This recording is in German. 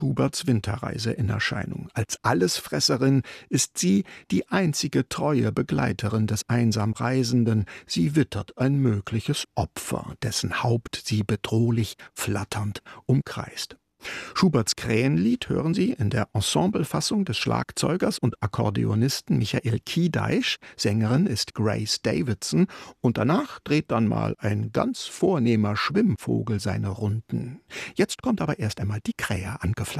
Schuberts Winterreise in Erscheinung. Als Allesfresserin ist sie die einzige treue Begleiterin des einsam Reisenden. Sie wittert ein mögliches Opfer, dessen Haupt sie bedrohlich flatternd umkreist. Schuberts Krähenlied hören Sie in der Ensemblefassung des Schlagzeugers und Akkordeonisten Michael Kiedeich, Sängerin ist Grace Davidson, und danach dreht dann mal ein ganz vornehmer Schwimmvogel seine Runden. Jetzt kommt aber erst einmal die Krähe angeflogen.